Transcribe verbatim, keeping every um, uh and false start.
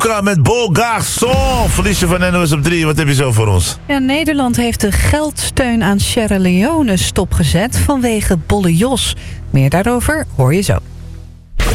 Luca met Beau Garçon. Verliesje van N O S op drie. Wat heb je zo voor ons? Ja, Nederland heeft de geldsteun aan Sierra Leone stopgezet vanwege Bolle Jos. Meer daarover hoor je zo.